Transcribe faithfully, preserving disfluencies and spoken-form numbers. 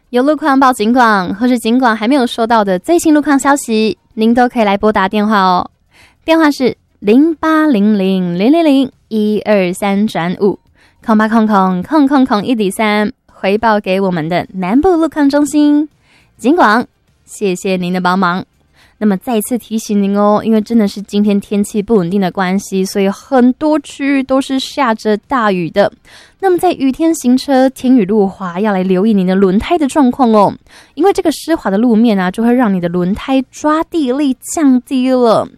有路况报警广，或是警广还没有收到的最新路况消息，您都可以来拨打电话哦。电话是零八零零零零零一二三转五空八空空空空空一底三，回报给我们的南部路况中心警广。谢谢您的帮忙。那么再一次提醒您哦，因为真的是今天天气不稳定的关系，所以很多区域都是下着大雨的。那么在雨天行车，天雨路滑，要来留意您的轮胎的状况哦。因为这个湿滑的路面啊，就会让你的轮胎抓地力降低了。